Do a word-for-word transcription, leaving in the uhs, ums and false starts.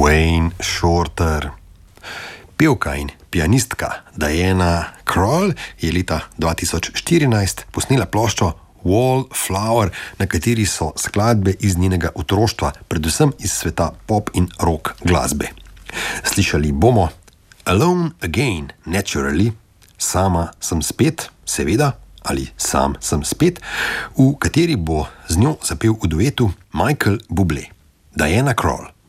Wayne Shorter. Pevka in pianistka Diana Krall je leta dva tisoč štirinajst posnela ploščo Wallflower, na kateri so skladbe iz njenega otroštva, predvsem iz sveta pop in rock glasbe. Slišali bomo Alone Again, Naturally, Sama sem spet, seveda, ali Sam sem spet, v kateri bo z njo zapel v duetu Michael Bublé. Diana Krall.